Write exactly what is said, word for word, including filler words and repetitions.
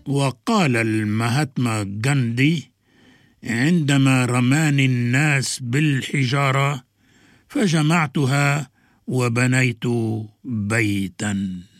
وقال المهاتما غاندي عندما رماني الناس بالحجارة فجمعتها وبنيت بيتا.